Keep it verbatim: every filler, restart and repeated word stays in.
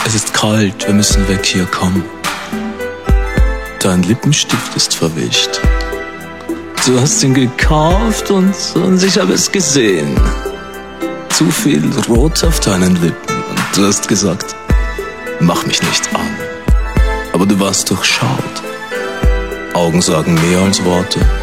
Es ist kalt, wir müssen weg hier, komm. Dein Lippenstift ist verwischt. Du hast ihn gekauft und, und ich habe es gesehen. Zu viel Rot auf deinen Lippen und du hast gesagt, mach mich nicht an. Aber du warst durchschaut. Augen sagen mehr als Worte.